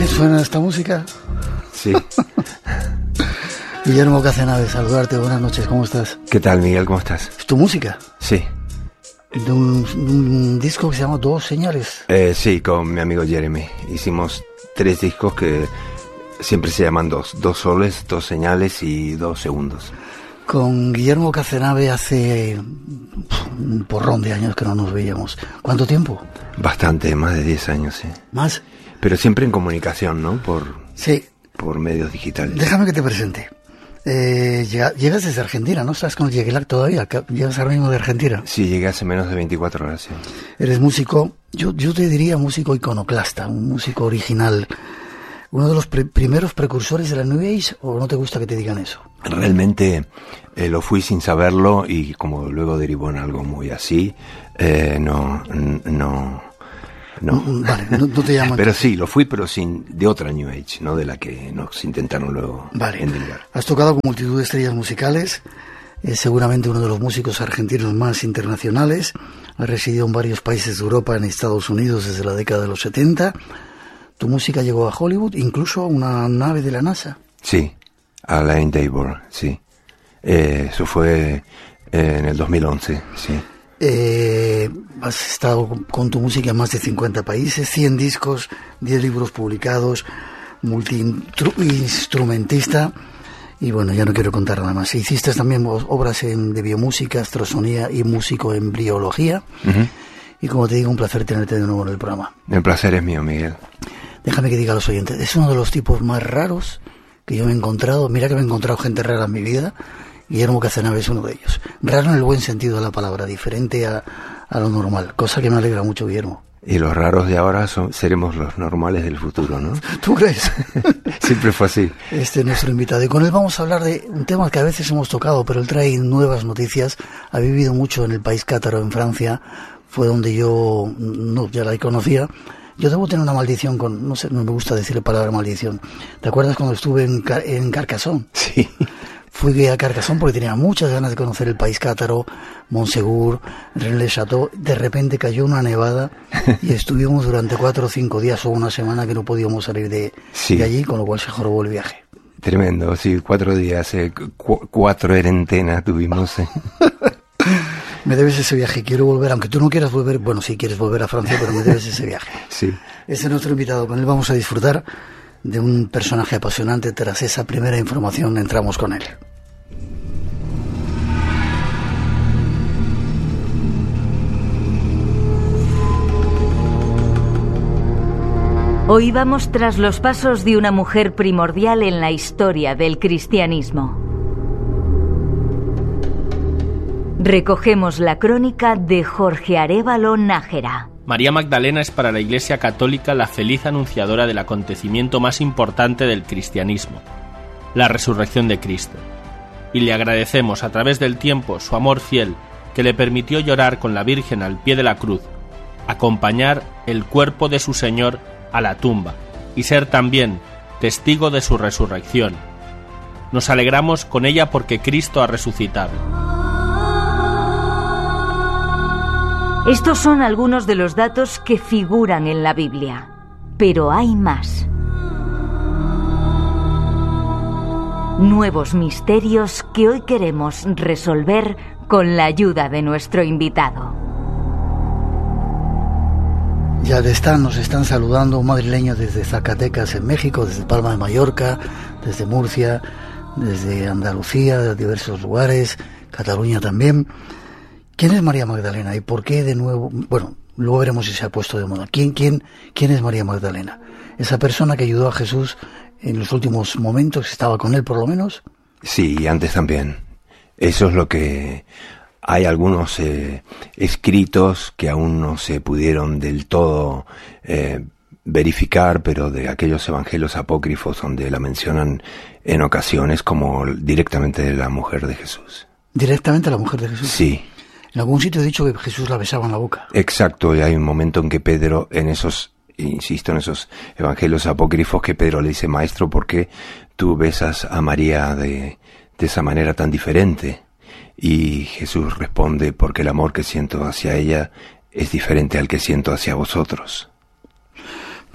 ¿Te suena esta música? Sí. Guillermo Cazenave, saludarte, buenas noches, ¿cómo estás? ¿Qué tal, Miguel? ¿Cómo estás? ¿Es tu música? Sí. De un disco que se llama Dos Señales. Sí, con mi amigo Jeremy. Hicimos 3 discos que siempre se llaman dos soles, 2 señales y 2 segundos. Con Guillermo Cazenave hace un porrón de años que no nos veíamos. ¿Cuánto tiempo? Bastante, más de 10 años, sí. ¿Más? Pero siempre en comunicación, ¿no? Sí. Por medios digitales. Déjame que te presente. Llegas desde Argentina, ¿no? ¿Estás con el Yeguelac todavía? ¿Llegas ahora mismo de Argentina? Sí, llegué hace menos de 24 horas, sí. Eres músico, yo te diría músico iconoclasta, un músico original. ¿Uno de los primeros precursores de la New Age o no te gusta que te digan eso? Realmente lo fui sin saberlo y como luego derivó en algo muy así, no. Vale, no te llaman. Pero sí, lo fui, pero de otra New Age, no de la que nos intentaron luego endilgar. Has tocado con multitud de estrellas musicales, seguramente uno de los músicos argentinos más internacionales. Has residido en varios países de Europa, en Estados Unidos desde la década de los 70. Tu música llegó a Hollywood, incluso a una nave de la NASA. Sí, a la Endeavour, sí. Eso fue en el 2011, sí. Has estado con tu música en más de 50 países, 100 discos, 10 libros publicados, multi-instrumentista, y bueno, ya no quiero contar nada más. Hiciste también obras de biomúsica, astrosonía y músico en embriología. Uh-huh. Y como te digo, un placer tenerte de nuevo en el programa. El placer es mío, Miguel. Déjame que diga a los oyentes, es uno de los tipos más raros que yo me he encontrado. Mira que me he encontrado gente rara en mi vida. Guillermo Cazenave es uno de ellos. Raro en el buen sentido de la palabra, diferente a lo normal, cosa que me alegra mucho, Guillermo. Y los raros de ahora seremos los normales del futuro, ¿no? ¿Tú crees? Siempre fue así. Este es nuestro invitado. Y con él vamos a hablar de un tema que a veces hemos tocado, pero él trae nuevas noticias. Ha vivido mucho en el país cátaro, en Francia. Fue donde yo ya la conocía. Yo debo tener una maldición con... No sé, no me gusta decir la palabra maldición. ¿Te acuerdas cuando estuve en Carcassonne? Sí. Fui a Carcassonne porque tenía muchas ganas de conocer el país cátaro, Montsegur, Rennes-le-Château. De repente cayó una nevada y estuvimos durante 4 o 5 días o una semana que no podíamos salir de allí, con lo cual se jorobó el viaje. Tremendo, sí, 4 días, 4 erentenas tuvimos. Me debes ese viaje, quiero volver, aunque tú no quieras volver, bueno, sí quieres volver a Francia, pero me debes ese viaje. Sí. Este es nuestro invitado, con él vamos a disfrutar de un personaje apasionante. Tras esa primera información entramos con él. Hoy vamos tras los pasos de una mujer primordial en la historia del cristianismo. Recogemos la crónica de Jorge Arévalo Nájera. María Magdalena es para la Iglesia Católica la feliz anunciadora del acontecimiento más importante del cristianismo, la resurrección de Cristo. Y le agradecemos a través del tiempo su amor fiel que le permitió llorar con la Virgen al pie de la cruz, acompañar el cuerpo de su Señor a la tumba y ser también testigo de su resurrección. Nos alegramos con ella porque Cristo ha resucitado. Estos son algunos de los datos que figuran en la Biblia, pero hay más. Nuevos misterios que hoy queremos resolver con la ayuda de nuestro invitado. Ya nos están saludando madrileños desde Zacatecas en México, desde Palma de Mallorca, desde Murcia, desde Andalucía, de diversos lugares, Cataluña también. ¿Quién es María Magdalena y por qué de nuevo? Bueno, luego veremos si se ha puesto de moda. ¿Quién es María Magdalena? Esa persona que ayudó a Jesús en los últimos momentos, estaba con él por lo menos. Sí, y antes también. Eso es lo que... Hay algunos escritos que aún no se pudieron del todo verificar, pero de aquellos evangelios apócrifos donde la mencionan en ocasiones como directamente de la mujer de Jesús. ¿Directamente a la mujer de Jesús? Sí. En algún sitio he dicho que Jesús la besaba en la boca. Exacto, y hay un momento en que Pedro, insisto, en esos evangelios apócrifos, que Pedro le dice: Maestro, ¿por qué tú besas a María de esa manera tan diferente? Y Jesús responde: porque el amor que siento hacia ella es diferente al que siento hacia vosotros.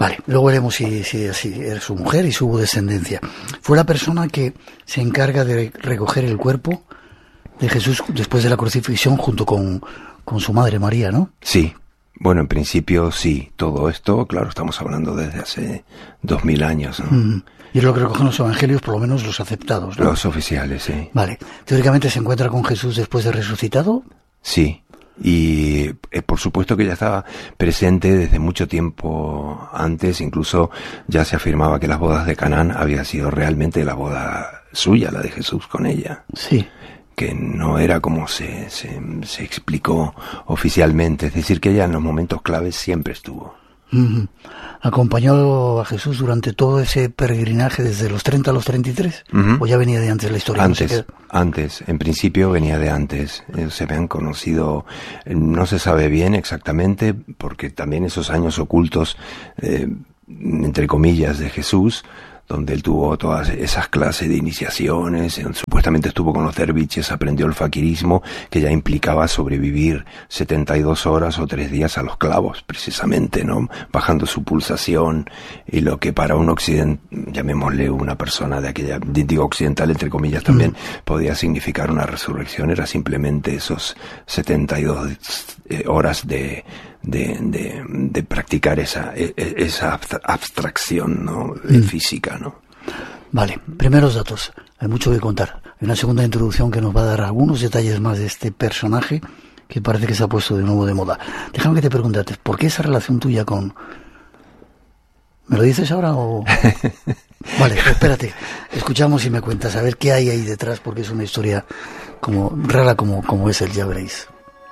Vale, luego veremos si era su mujer y si hubo descendencia. Fue la persona que se encarga de recoger el cuerpo de Jesús después de la crucifixión junto con su madre María, ¿no? Sí. Bueno, en principio sí, todo esto, claro, estamos hablando desde hace 2000 años, ¿no? Y es lo que recogen los evangelios, por lo menos los aceptados, ¿no? Los oficiales, sí. Vale. ¿Teóricamente se encuentra con Jesús después de resucitado? Sí. Y por supuesto que ya estaba presente desde mucho tiempo antes, incluso ya se afirmaba que las bodas de Canaán había sido realmente la boda suya, la de Jesús con ella. Sí. Que no era como se explicó oficialmente, es decir, que ella en los momentos claves siempre estuvo. ¿Acompañó a Jesús durante todo ese peregrinaje desde los 30 a los 33? ¿O ya venía de antes la historia? Antes, en principio venía de antes. Se habían conocido, no se sabe bien exactamente, porque también esos años ocultos, entre comillas, de Jesús, donde él tuvo todas esas clases de iniciaciones, supuestamente estuvo con los derviches, aprendió el faquirismo, que ya implicaba sobrevivir 72 horas o 3 días a los clavos, precisamente, ¿no? Bajando su pulsación, y lo que para un occidental, llamémosle una persona de aquella, digo occidental entre comillas también, podía significar una resurrección, era simplemente esos 72 horas de practicar esa abstracción, ¿no? Física, ¿no? Vale, primeros datos, hay mucho que contar. Hay una segunda introducción que nos va a dar algunos detalles más de este personaje que parece que se ha puesto de nuevo de moda. Déjame que te pregunte, ¿por qué esa relación tuya con... ¿Me lo dices ahora o...? Vale, pues espérate, escuchamos y me cuentas a ver qué hay ahí detrás, porque es una historia como rara como es el, ya veréis.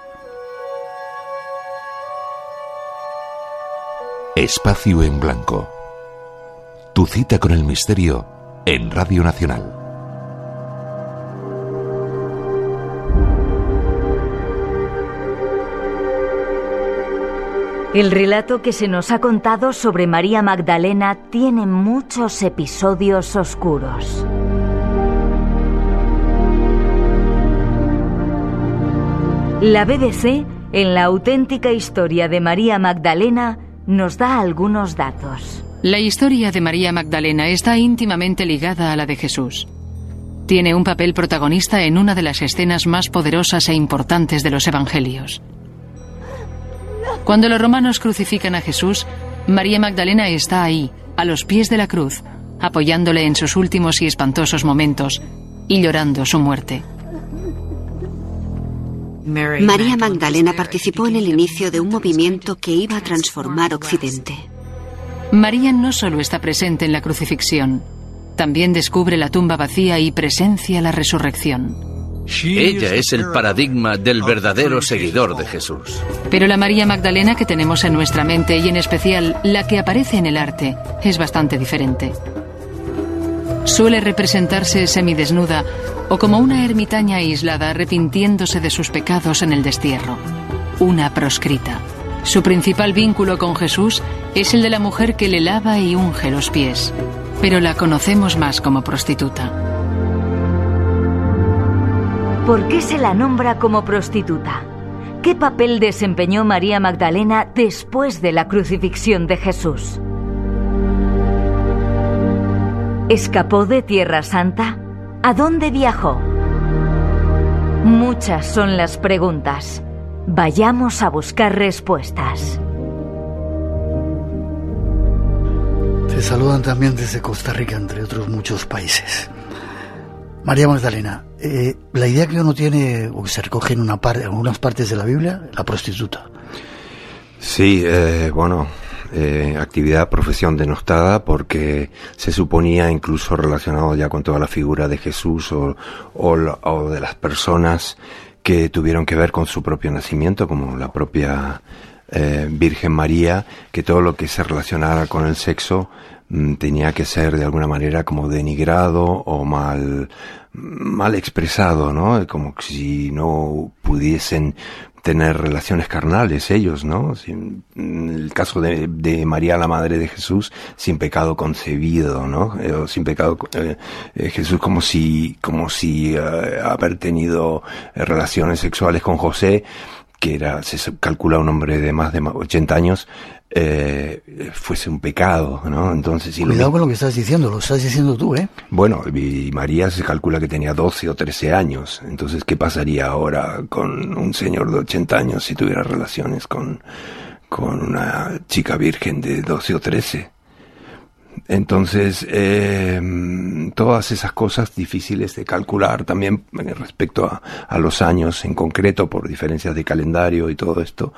Espacio en Blanco. Tu cita con el misterio en Radio Nacional. El relato que se nos ha contado sobre María Magdalena tiene muchos episodios oscuros. La BBC, en la auténtica historia de María Magdalena, nos da algunos datos. La historia de María Magdalena está íntimamente ligada a la de Jesús. Tiene un papel protagonista en una de las escenas más poderosas e importantes de los evangelios. Cuando los romanos crucifican a Jesús, María Magdalena está ahí, a los pies de la cruz, apoyándole en sus últimos y espantosos momentos y llorando su muerte. María Magdalena participó en el inicio de un movimiento que iba a transformar Occidente. María no solo está presente en la crucifixión, también descubre la tumba vacía y presencia la resurrección. Ella es el paradigma del verdadero seguidor de Jesús. Pero la María Magdalena que tenemos en nuestra mente, y en especial la que aparece en el arte, es bastante diferente. Suele representarse semidesnuda o como una ermitaña aislada arrepintiéndose de sus pecados en el destierro. Una proscrita. Su principal vínculo con Jesús es el de la mujer que le lava y unge los pies, pero la conocemos más como prostituta. ¿Por qué se la nombra como prostituta? ¿Qué papel desempeñó María Magdalena después de la crucifixión de Jesús? ¿Escapó de Tierra Santa? ¿A dónde viajó? Muchas son las preguntas. Vayamos a buscar respuestas. Te saludan también desde Costa Rica, entre otros muchos países. María Magdalena, la idea que uno tiene, o que se recoge en algunas partes de la Biblia, la prostituta. Sí, actividad, profesión denostada, porque se suponía incluso relacionado ya con toda la figura de Jesús o de las personas que tuvieron que ver con su propio nacimiento, como la propia Virgen María, que todo lo que se relacionara con el sexo tenía que ser de alguna manera como denigrado o mal expresado, ¿no? Como si no pudiesen tener relaciones carnales ellos, ¿no? En el caso de María, la madre de Jesús, sin pecado concebido, ¿no? Sin pecado, Jesús como si haber tenido relaciones sexuales con José que se calcula un hombre de más de 80 años, fuese un pecado, ¿no? Entonces, cuidado con lo que estás diciendo, lo estás diciendo tú, ¿eh? Bueno, y María se calcula que tenía 12 o 13 años, entonces, ¿qué pasaría ahora con un señor de 80 años si tuviera relaciones con una chica virgen de 12 o 13? Entonces, todas esas cosas difíciles de calcular también respecto a los años en concreto, por diferencias de calendario y todo esto,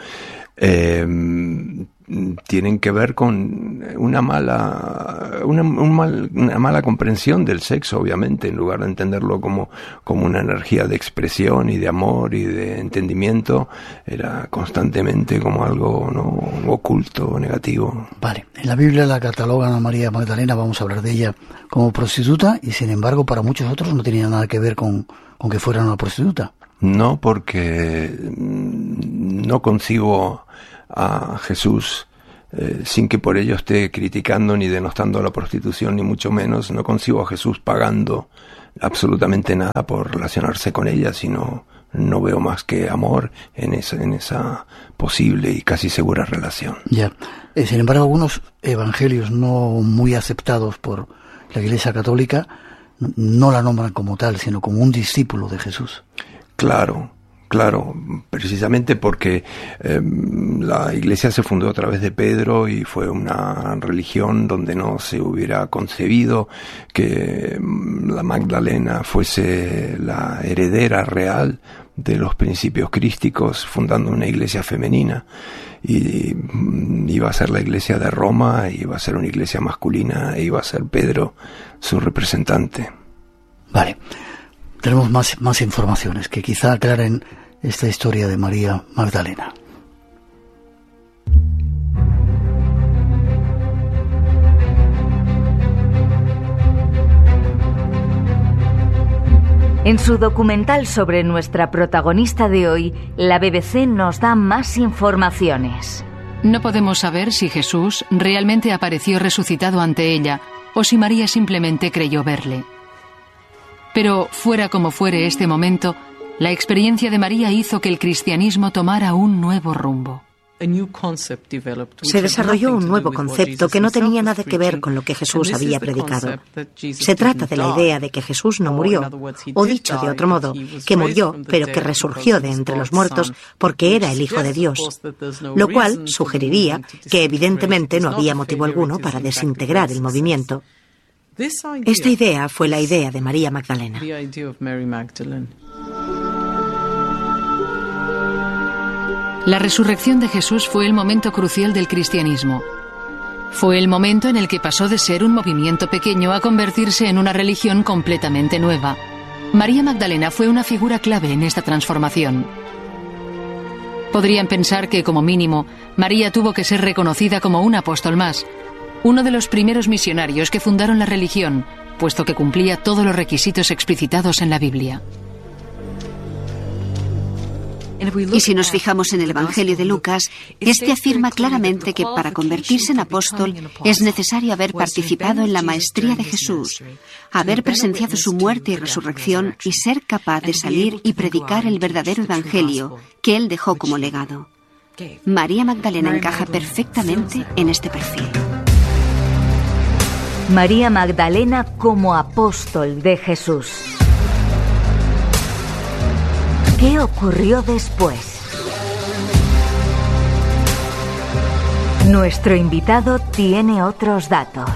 tienen que ver con una mala comprensión del sexo, obviamente, en lugar de entenderlo como una energía de expresión y de amor y de entendimiento, era constantemente como algo no oculto, negativo. Vale, en la Biblia la catalogan a María Magdalena, vamos a hablar de ella, como prostituta, y sin embargo para muchos otros no tenía nada que ver con que fuera una prostituta. No, porque no concibo a Jesús, sin que por ello esté criticando ni denostando la prostitución, ni mucho menos, no concibo a Jesús pagando absolutamente nada por relacionarse con ella, sino no veo más que amor en esa posible y casi segura relación. Ya. Sin embargo, algunos evangelios no muy aceptados por la Iglesia Católica no la nombran como tal, sino como un discípulo de Jesús. Claro, precisamente porque la Iglesia se fundó a través de Pedro y fue una religión donde no se hubiera concebido que la Magdalena fuese la heredera real de los principios crísticos, fundando una iglesia femenina, y iba a ser la iglesia de Roma, iba a ser una iglesia masculina, e iba a ser Pedro su representante. Vale. Tenemos más informaciones que quizá aclaren esta historia de María Magdalena. En su documental sobre nuestra protagonista de hoy, la BBC nos da más informaciones. No podemos saber si Jesús realmente apareció resucitado ante ella o si María simplemente creyó verle. Pero fuera como fuere este momento, la experiencia de María hizo que el cristianismo tomara un nuevo rumbo. Se desarrolló un nuevo concepto que no tenía nada que ver con lo que Jesús había predicado. Se trata de la idea de que Jesús no murió, o dicho de otro modo, que murió, pero que resurgió de entre los muertos porque era el Hijo de Dios, lo cual sugeriría que evidentemente no había motivo alguno para desintegrar el movimiento. Esta idea fue la idea de María Magdalena. La resurrección de Jesús fue el momento crucial del cristianismo. Fue el momento en el que pasó de ser un movimiento pequeño a convertirse en una religión completamente nueva. María Magdalena fue una figura clave en esta transformación. Podrían pensar que, como mínimo, María tuvo que ser reconocida como un apóstol más, uno de los primeros misionarios que fundaron la religión, puesto que cumplía todos los requisitos explicitados en la Biblia. Y si nos fijamos en el Evangelio de Lucas, este afirma claramente que para convertirse en apóstol es necesario haber participado en la maestría de Jesús, haber presenciado su muerte y resurrección y ser capaz de salir y predicar el verdadero Evangelio que él dejó como legado. María Magdalena encaja perfectamente en este perfil. María Magdalena como apóstol de Jesús. ¿Qué ocurrió después? Nuestro invitado tiene otros datos.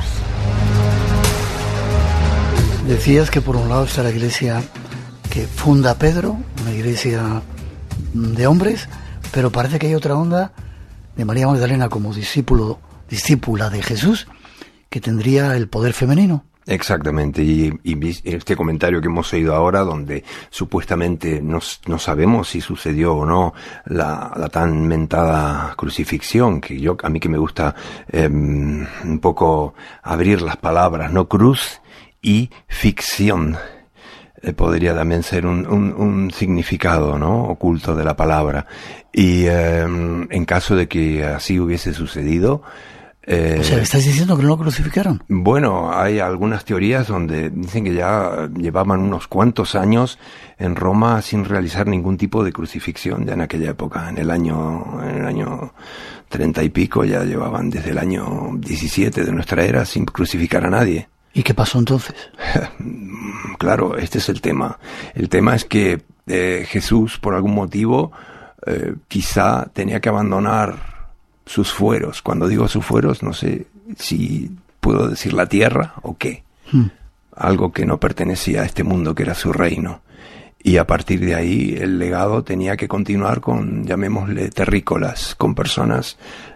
Decías que por un lado está la iglesia que funda Pedro, una iglesia de hombres, pero parece que hay otra onda de María Magdalena como discípula de Jesús, que tendría el poder femenino. Exactamente, y este comentario que hemos oído ahora, donde supuestamente no sabemos si sucedió o no la tan mentada crucifixión, que a mí que me gusta un poco abrir las palabras, ¿no? Cruz y ficción. Podría también ser un significado, ¿no? Oculto de la palabra. Y en caso de que así hubiese sucedido, O sea, ¿estás diciendo que no lo crucificaron? Bueno, hay algunas teorías donde dicen que ya llevaban unos cuantos años en Roma sin realizar ningún tipo de crucifixión ya en aquella época. En el año 30 y pico ya llevaban desde el año 17 de nuestra era sin crucificar a nadie. ¿Y qué pasó entonces? Claro, este es el tema. El tema es que Jesús, por algún motivo, quizá tenía que abandonar sus fueros. Cuando digo sus fueros, no sé si puedo decir la tierra o qué. Algo que no pertenecía a este mundo, que era su reino. Y a partir de ahí el legado tenía que continuar con, llamémosle, terrícolas, con personas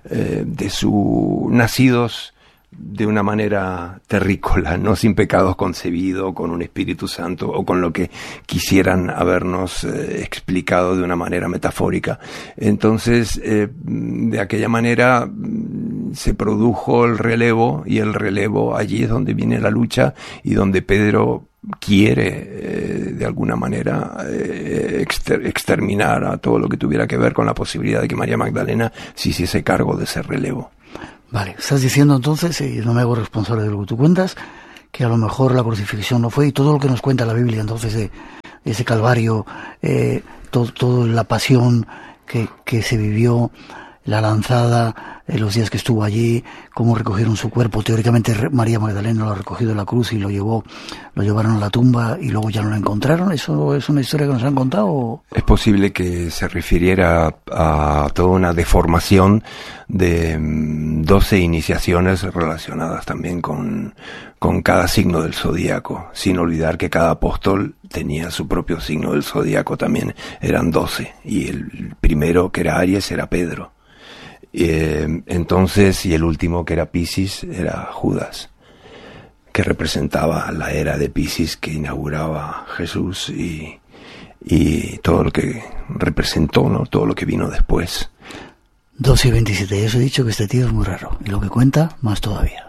nacidos de una manera terrícola, no sin pecados concebido, con un Espíritu Santo o con lo que quisieran habernos explicado de una manera metafórica. Entonces, de aquella manera se produjo el relevo, y el relevo allí es donde viene la lucha y donde Pedro quiere de alguna manera exterminar a todo lo que tuviera que ver con la posibilidad de que María Magdalena se hiciese cargo de ese relevo. Vale, estás diciendo entonces, y no me hago responsable de lo que tú cuentas, que a lo mejor la crucifixión no fue, y todo lo que nos cuenta la Biblia entonces de ese calvario, todo la pasión que se vivió, la lanzada, los días que estuvo allí, cómo recogieron su cuerpo. Teóricamente María Magdalena lo ha recogido de la cruz y lo llevaron a la tumba y luego ya no lo encontraron. ¿Eso es una historia que nos han contado? Es posible que se refiriera a toda una deformación de 12 iniciaciones relacionadas también con cada signo del zodíaco, sin olvidar que cada apóstol tenía su propio signo del zodíaco también. Eran 12, y el primero, que era Aries, era Pedro. Entonces, y el último, que era Piscis, era Judas, que representaba la era de Piscis que inauguraba Jesús y todo lo que representó, ¿no? Todo lo que vino después. 12 y 27, ya os he dicho que este tío es muy raro, y lo que cuenta, más todavía.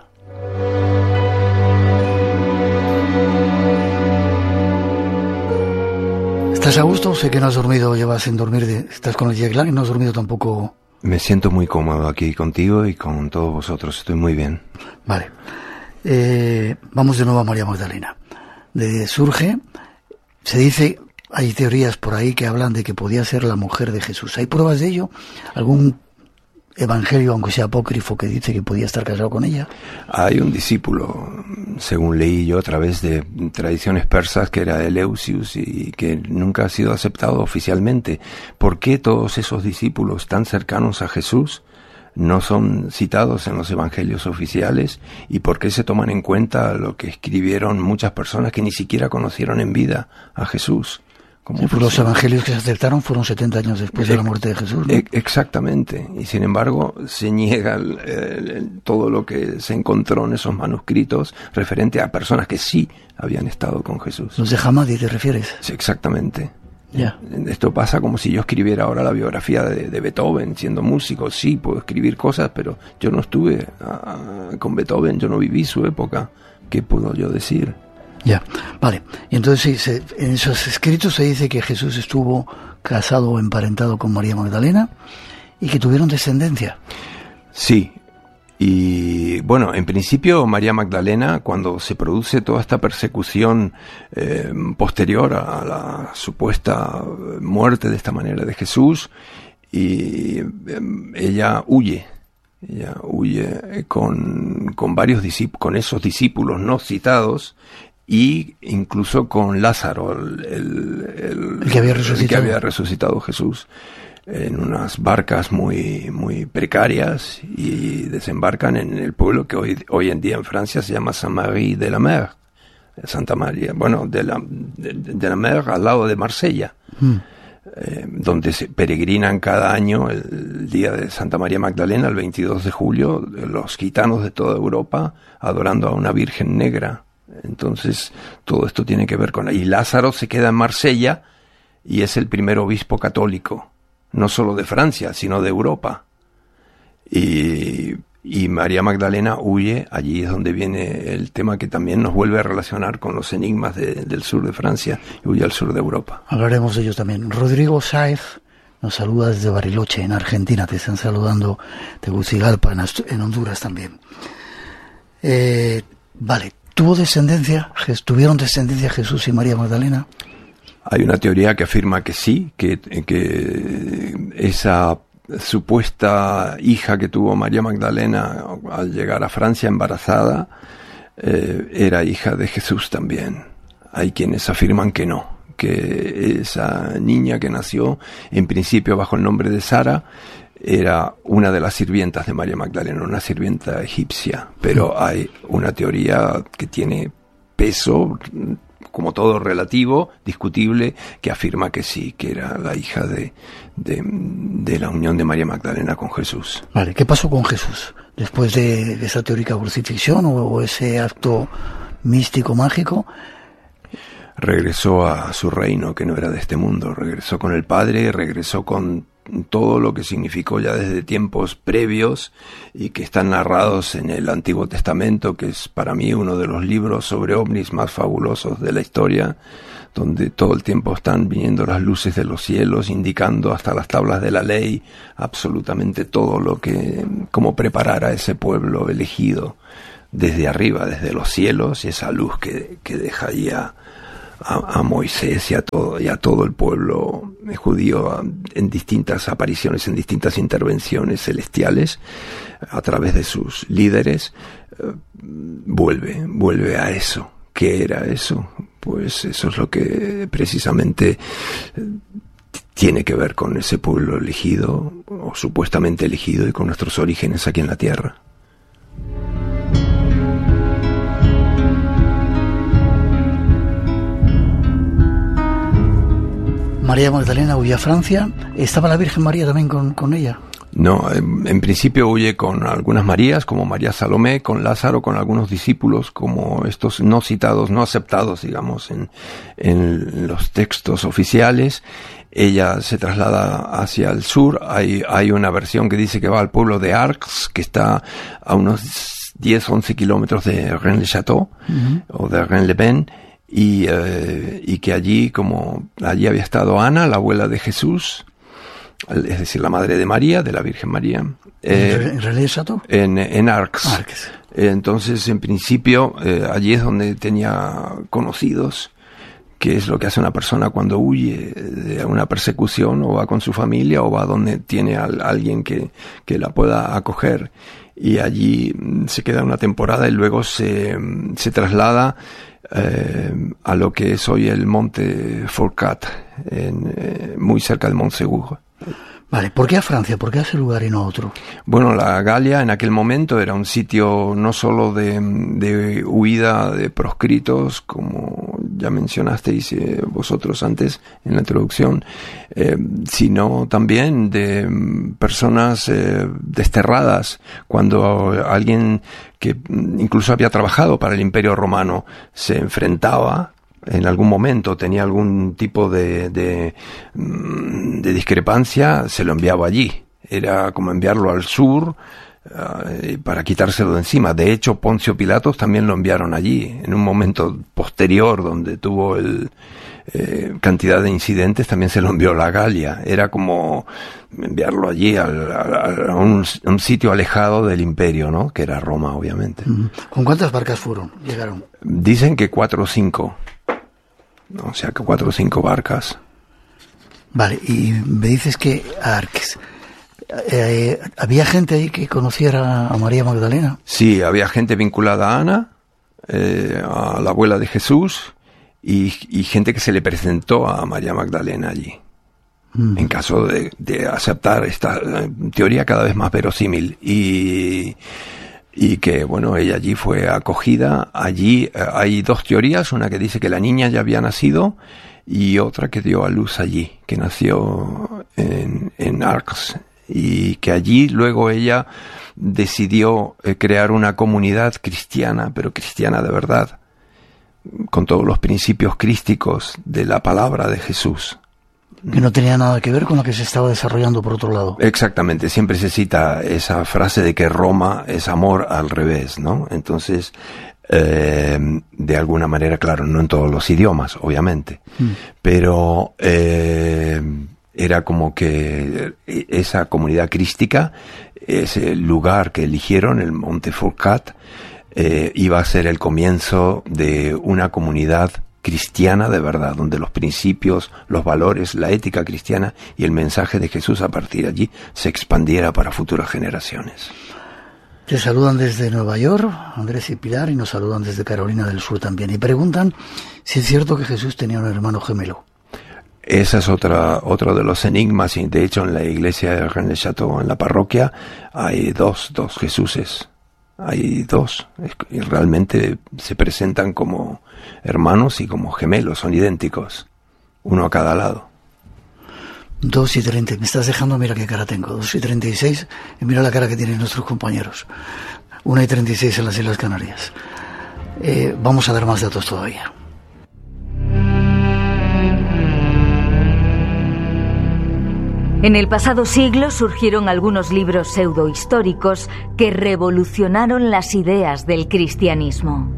¿Estás a gusto? Sé que no has dormido, llevas sin dormir, estás con el jet lag y no has dormido tampoco. Me siento muy cómodo aquí contigo y con todos vosotros, estoy muy bien. Vale, vamos de nuevo a María Magdalena. Se dice, hay teorías por ahí que hablan de que podía ser la mujer de Jesús. ¿Hay pruebas de ello? ¿Algún evangelio, aunque sea apócrifo, que dice que podía estar casado con ella? Hay un discípulo, según leí yo a través de tradiciones persas, que era Eleusius, y que nunca ha sido aceptado oficialmente. ¿Por qué todos esos discípulos tan cercanos a Jesús no son citados en los evangelios oficiales? ¿Y por qué se toman en cuenta lo que escribieron muchas personas que ni siquiera conocieron en vida a Jesús? Sí, pues los evangelios que se aceptaron fueron 70 años después de la muerte de Jesús, ¿no? Exactamente, y sin embargo se niega todo lo que se encontró en esos manuscritos referente a personas que sí habían estado con Jesús. ¿Los de Hamadi te refieres? Sí, exactamente. Ya. Esto pasa como si yo escribiera ahora la biografía de Beethoven, siendo músico. Sí, puedo escribir cosas, pero yo no estuve con Beethoven, yo no viví su época. ¿Qué puedo yo decir? Ya, vale. Y entonces sí, en esos escritos se dice que Jesús estuvo casado o emparentado con María Magdalena y que tuvieron descendencia. Sí. Y bueno, en principio María Magdalena, cuando se produce toda esta persecución posterior a la supuesta muerte de esta manera de Jesús, y ella huye con varios discípulos, con esos discípulos no citados, y incluso con Lázaro, el que había resucitado Jesús, en unas barcas muy precarias, y desembarcan en el pueblo que hoy en día en Francia se llama Saint-Marie de la Mer, Santa María, bueno, de la Mer, al lado de Marsella, donde se peregrinan cada año el día de Santa María Magdalena, el 22 de julio, los gitanos de toda Europa adorando a una Virgen negra. Entonces todo esto tiene que ver con... Y Lázaro se queda en Marsella y es el primer obispo católico, no solo de Francia, sino de Europa. Y María Magdalena huye, allí es donde viene el tema que también nos vuelve a relacionar con los enigmas del sur de Francia, y huye al sur de Europa. Hablaremos de ellos también. Rodrigo Sáez nos saluda desde Bariloche, en Argentina. Te están saludando Tegucigalpa, en Honduras también. Vale, ¿tuvieron descendencia Jesús y María Magdalena? Hay una teoría que afirma que sí, que esa supuesta hija que tuvo María Magdalena al llegar a Francia embarazada era hija de Jesús también. Hay quienes afirman que no, que esa niña que nació en principio bajo el nombre de Sara era una de las sirvientas de María Magdalena, una sirvienta egipcia, pero hay una teoría que tiene peso, como todo relativo, discutible, que afirma que sí, que era la hija de la unión de María Magdalena con Jesús. Vale, ¿qué pasó con Jesús después de esa teórica crucifixión o ese acto místico, mágico? Regresó a su reino, que no era de este mundo, regresó con el Padre, regresó con todo lo que significó ya desde tiempos previos y que están narrados en el Antiguo Testamento, que es para mí uno de los libros sobre ovnis más fabulosos de la historia, donde todo el tiempo están viniendo las luces de los cielos, indicando hasta las tablas de la ley, absolutamente todo lo que, cómo preparar a ese pueblo elegido desde arriba, desde los cielos, y esa luz que deja ahí a Moisés y a todo el pueblo judío en distintas apariciones, en distintas intervenciones celestiales a través de sus líderes, vuelve a eso. ¿Qué era eso? Pues eso es lo que precisamente tiene que ver con ese pueblo elegido o supuestamente elegido y con nuestros orígenes aquí en la tierra. María Magdalena huye a Francia. ¿Estaba la Virgen María también con ella? No, en principio huye con algunas Marías, como María Salomé, con Lázaro, con algunos discípulos, como estos no citados, no aceptados, digamos, en los textos oficiales. Ella se traslada hacia el sur. Hay una versión que dice que va al pueblo de Arcs, que está a unos 10-11 kilómetros de Rennes-le-Château, o de Rennes-le-Pen, y que allí había estado Ana, la abuela de Jesús, es decir, la madre de María, de la Virgen María. ¿En Rennes-le-Château? En Arcs. Entonces, en principio, allí es donde tenía conocidos, que es lo que hace una persona cuando huye de una persecución, o va con su familia, o va donde tiene a alguien que la pueda acoger. Y allí se queda una temporada y luego se traslada a lo que es hoy el Monte Fourcat, muy cerca de Montsegur. Vale, ¿por qué a Francia? ¿Por qué a ese lugar y no a otro? Bueno, la Galia en aquel momento era un sitio no solo de huida de proscritos, como ya mencionasteis vosotros antes en la introducción, sino también de personas desterradas. Cuando alguien que incluso había trabajado para el Imperio Romano se enfrentaba en algún momento, tenía algún tipo de discrepancia, se lo enviaba allí. Era como enviarlo al sur para quitárselo de encima. De hecho, Poncio Pilatos también lo enviaron allí, en un momento posterior donde tuvo cantidad de incidentes, también se lo envió a la Galia. Era como enviarlo allí a un sitio alejado del imperio, ¿no? Que era Roma, obviamente. ¿Con cuántas barcas llegaron? Dicen que 4 o 5. O sea, que 4 o 5 barcas. Vale, y me dices que a Arques, ¿había gente ahí que conociera a María Magdalena? Sí, había gente vinculada a Ana, a la abuela de Jesús, y gente que se le presentó a María Magdalena allí. En caso de aceptar esta teoría cada vez más verosímil. Y que, bueno, ella allí fue acogida. Allí hay 2 teorías, una que dice que la niña ya había nacido y otra que dio a luz allí, que nació en Arcs, y que allí luego ella decidió crear una comunidad cristiana, pero cristiana de verdad, con todos los principios crísticos de la palabra de Jesús. Que no tenía nada que ver con lo que se estaba desarrollando por otro lado. Exactamente, siempre se cita esa frase de que Roma es amor al revés, ¿no? Entonces, de alguna manera, claro, no en todos los idiomas, obviamente, pero Era como que esa comunidad crística, ese lugar que eligieron, el Monte Fourcat, iba a ser el comienzo de una comunidad cristiana de verdad, donde los principios, los valores, la ética cristiana y el mensaje de Jesús a partir de allí se expandiera para futuras generaciones. Te saludan desde Nueva York, Andrés y Pilar, y nos saludan desde Carolina del Sur también. Y preguntan si es cierto que Jesús tenía un hermano gemelo. Esa es otro de los enigmas, y de hecho en la iglesia de Rennes-le-Château, en la parroquia, hay dos Jesuses. Hay dos, y realmente se presentan como hermanos y como gemelos, son idénticos, uno a cada lado. 2:30, me estás dejando, mira qué cara tengo, 2:36, y mira la cara que tienen nuestros compañeros. 1:36 en las Islas Canarias. Vamos a dar más datos todavía. En el pasado siglo surgieron algunos libros pseudohistóricos que revolucionaron las ideas del cristianismo.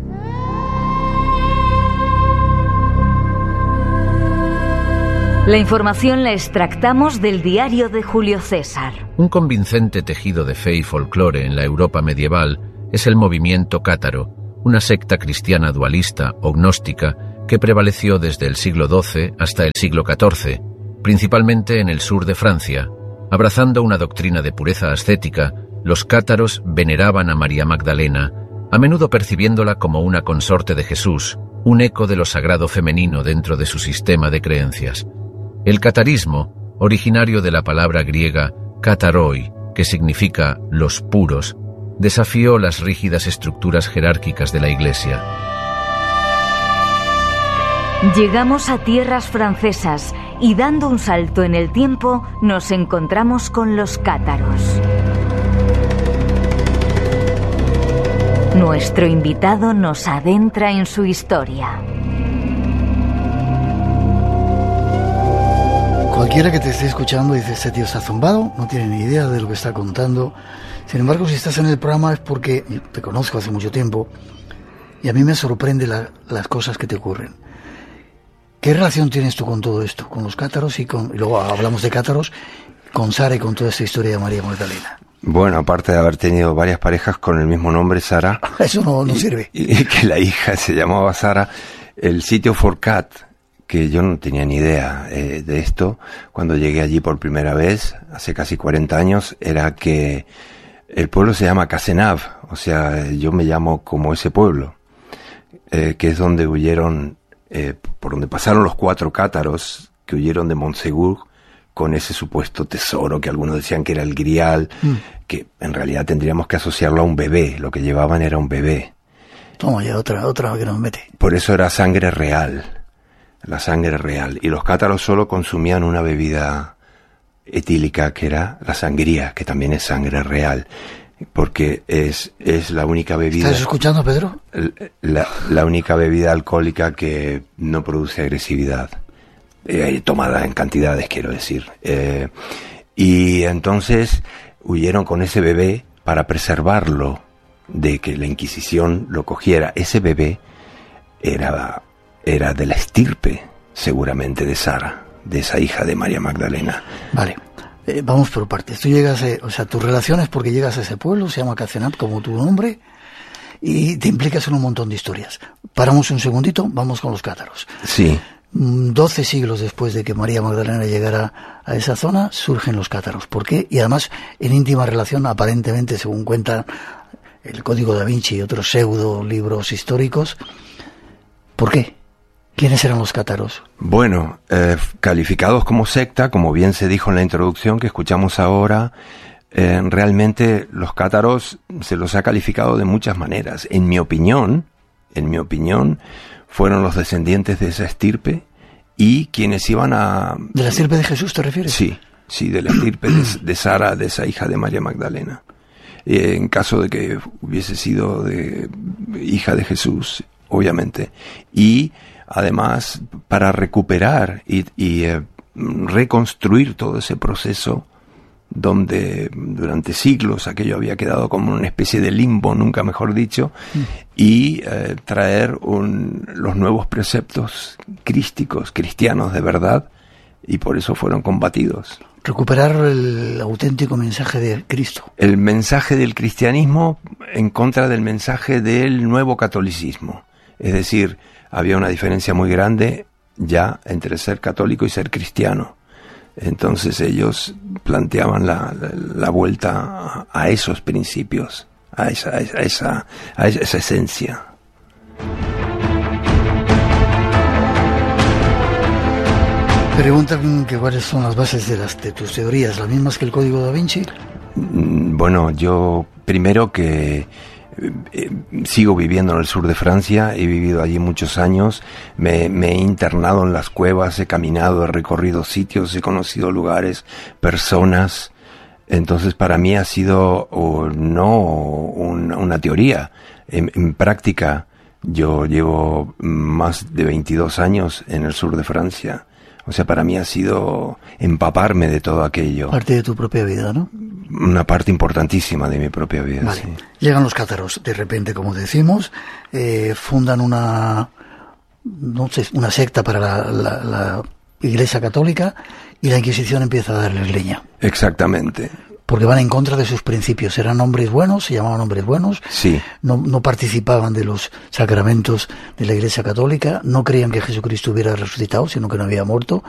La información la extractamos del diario de Julio César. Un convincente tejido de fe y folclore en la Europa medieval es el movimiento cátaro, una secta cristiana dualista o gnóstica que prevaleció desde el siglo XII hasta el siglo XIV, principalmente en el sur de Francia. Abrazando una doctrina de pureza ascética, los cátaros veneraban a María Magdalena, a menudo percibiéndola como una consorte de Jesús, un eco de lo sagrado femenino dentro de su sistema de creencias. El catarismo, originario de la palabra griega kataroi, que significa los puros, desafió las rígidas estructuras jerárquicas de la Iglesia. Llegamos a tierras francesas y dando un salto en el tiempo nos encontramos con los cátaros. Nuestro invitado nos adentra en su historia. Cualquiera que te esté escuchando dice, este tío está zumbado, no tiene ni idea de lo que está contando. Sin embargo, si estás en el programa es porque te conozco hace mucho tiempo y a mí me sorprende las cosas que te ocurren. ¿Qué relación tienes tú con todo esto? Con los cátaros y luego hablamos de cátaros, con Sara y con toda esta historia de María Magdalena. Bueno, aparte de haber tenido varias parejas con el mismo nombre, Sara. Eso no sirve. Y que la hija se llamaba Sara. El sitio Fourcat, que yo no tenía ni idea de esto, cuando llegué allí por primera vez, hace casi 40 años, era que el pueblo se llama Cazenave, o sea, yo me llamo como ese pueblo, que es donde huyeron, por donde pasaron los 4 cátaros que huyeron de Montségur con ese supuesto tesoro que algunos decían que era el grial, que en realidad tendríamos que asociarlo a un bebé, lo que llevaban era un bebé. Toma ya otra que nos mete. Por eso era sangre real, la sangre real, y los cátaros solo consumían una bebida etílica que era la sangría, que también es sangre real, porque es la única bebida... ¿Estás escuchando, Pedro? La única bebida alcohólica que no produce agresividad, tomada en cantidades, quiero decir. Y entonces huyeron con ese bebé para preservarlo de que la Inquisición lo cogiera. Ese bebé era de la estirpe, seguramente, de Sara, de esa hija de María Magdalena. Vale. Vamos por partes. Tú llegas, tu relación es porque llegas a ese pueblo, se llama Cazenab, como tu nombre, y te implicas en un montón de historias. Paramos un segundito, vamos con los cátaros. Sí. 12 siglos después de que María Magdalena llegara a esa zona, surgen los cátaros. ¿Por qué? Y además, en íntima relación, aparentemente, según cuenta el Código da Vinci y otros pseudo libros históricos. ¿Por qué? ¿Quiénes eran los cátaros? Bueno, calificados como secta, como bien se dijo en la introducción que escuchamos ahora, realmente los cátaros se los ha calificado de muchas maneras. En mi opinión, fueron los descendientes de esa estirpe y quienes iban a... ¿De la estirpe de Jesús te refieres? Sí, de la estirpe de Sara, de esa hija de María Magdalena. En caso de que hubiese sido de hija de Jesús, obviamente. Y además, para recuperar y reconstruir todo ese proceso donde durante siglos aquello había quedado como una especie de limbo, nunca mejor dicho, y traer los nuevos preceptos crísticos, cristianos de verdad, y por eso fueron combatidos. Recuperar el auténtico mensaje de Cristo. El mensaje del cristianismo en contra del mensaje del nuevo catolicismo. Es decir, había una diferencia muy grande ya entre ser católico y ser cristiano. Entonces ellos planteaban la vuelta a esos principios, a esa esencia. Preguntan que cuáles son las bases de tus teorías, las mismas que el Código Da Vinci. Bueno, yo primero que sigo viviendo en el sur de Francia, he vivido allí muchos años, me he internado en las cuevas, he caminado, he recorrido sitios, he conocido lugares, personas. Entonces para mí ha sido no una teoría, en práctica. Yo llevo más de 22 años en el sur de Francia. O sea, para mí ha sido empaparme de todo aquello. Parte de tu propia vida, ¿no? Una parte importantísima de mi propia vida, vale. Sí. Llegan los cátaros, de repente, como decimos, fundan una secta para la Iglesia Católica y la Inquisición empieza a darles leña. Exactamente. Porque van en contra de sus principios. Eran hombres buenos, se llamaban hombres buenos. Sí. No participaban de los sacramentos de la Iglesia Católica. No creían que Jesucristo hubiera resucitado, sino que no había muerto.